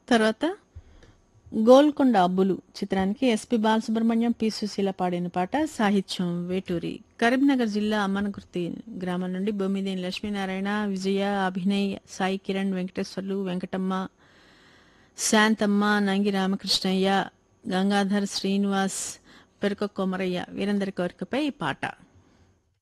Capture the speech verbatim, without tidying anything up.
తర్వాత గోల్కొండ అబ్బులు చిత్రానికి SP Balasubrahmanyam, P Susheela పాడిన పాట, సాహిత్యం వేటూరి. కరీంనగర్ జిల్లా అమ్మనకుర్తి గ్రామం నుండి బొమ్మిదేని లక్ష్మీనారాయణ, విజయ, అభినయ్, సాయి కిరణ్, వెంకటేశ్వర్లు, వెంకటమ్మ, శాంతమ్మ, నంగి రామకృష్ణయ్య, గంగాధర్, శ్రీనివాస్, పెరుక కొమరయ్య వీరందరి కోరికపై ఈ పాట.